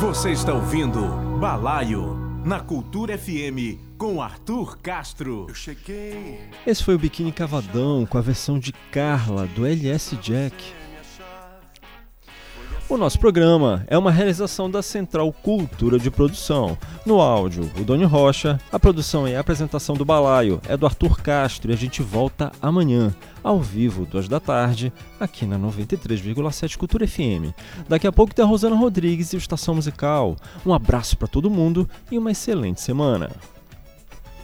Você está ouvindo Balaio na Cultura FM com Arthur Castro. Eu cheguei. Esse foi o Biquíni Cavadão com a versão de Carla do LS Jack. O nosso programa é uma realização da Central Cultura de Produção. No áudio, o Doni Rocha, a produção e a apresentação do Balaio é do Arthur Castro e a gente volta amanhã, ao vivo, 14h, aqui na 93,7 Cultura FM. Daqui a pouco tem a Rosana Rodrigues e o Estação Musical. Um abraço para todo mundo e uma excelente semana.